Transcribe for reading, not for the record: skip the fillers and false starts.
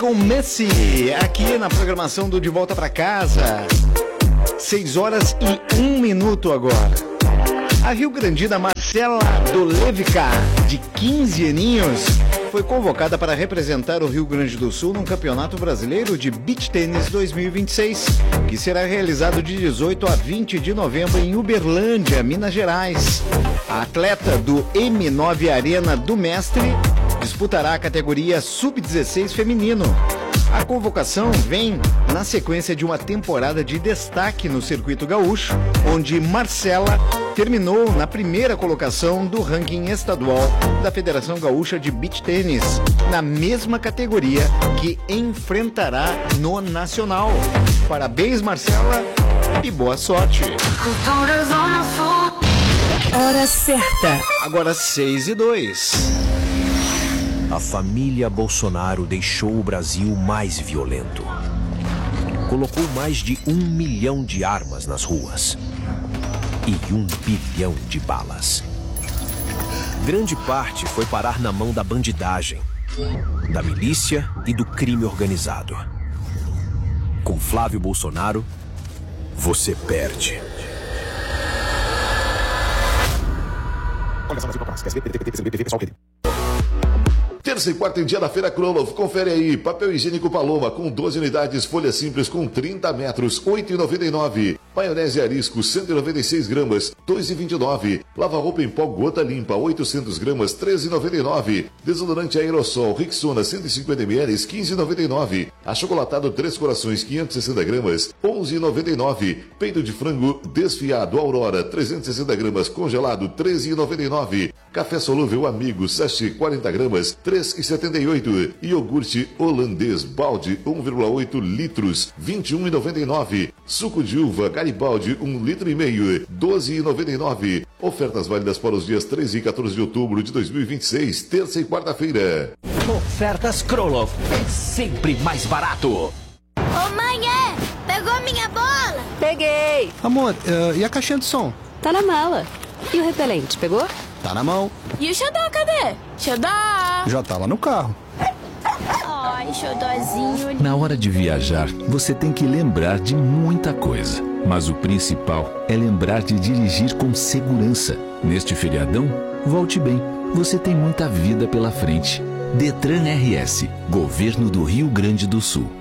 com Messi, aqui na programação do De Volta Pra Casa. 6h01 agora. A rio-grandina Marcela Dolevica, de 15 aninhos, foi convocada para representar o Rio Grande do Sul no Campeonato Brasileiro de Beach Tênis 2026, que será realizado de 18 a 20 de novembro em Uberlândia, Minas Gerais. A atleta do M9 Arena do Mestre disputará a categoria Sub-16 feminino. A convocação vem na sequência de uma temporada de destaque no circuito gaúcho, onde Marcela terminou na primeira colocação do ranking estadual da Federação Gaúcha de Beach Tênis, na mesma categoria que enfrentará no Nacional. Parabéns, Marcela, e boa sorte. Hora certa. Agora 6h02. A família Bolsonaro deixou o Brasil mais violento. Colocou mais de 1 milhão de armas nas ruas e 1 bilhão de balas. Grande parte foi parar na mão da bandidagem, da milícia e do crime organizado. Com Flávio Bolsonaro, você perde. Terça e quarta em dia da Feira Krolov, confere aí, papel higiênico Paloma com 12 unidades, folha simples com 30 metros, R$ 8,99. Maionese Arisco, 196 gramas, R$ 2,29. Lava-roupa em pó Gota Limpa, 800 gramas, R$ 13,99. Desodorante Aerosol Rexona, 150 ml, R$ 15,99. Achocolatado Três Corações, 560 gramas, R$ 11,99. Peito de frango desfiado Aurora, 360 gramas, congelado, R$ 13,99. Café solúvel Amigo, sachê 40 gramas, R$ 3,78. Iogurte holandês balde 1,8 litros, R$ 21,99. Suco de uva Garibaldi 1,5 litro, R$ 12,99. Ofertas válidas para os dias 13 e 14 de outubro de 2026, terça e quarta-feira. Ofertas Krolov, é sempre mais barato. Ô mãe, pegou minha bola? Peguei. Amor, e a caixinha de som? Tá na mala. E o repelente, pegou? Tá na mão. E o xodó, cadê? Xodó! Já tá lá no carro. Ai, xodózinho. Na hora de viajar, você tem que lembrar de muita coisa. Mas o principal é lembrar de dirigir com segurança. Neste feriadão, volte bem. Você tem muita vida pela frente. Detran RS, Governo do Rio Grande do Sul.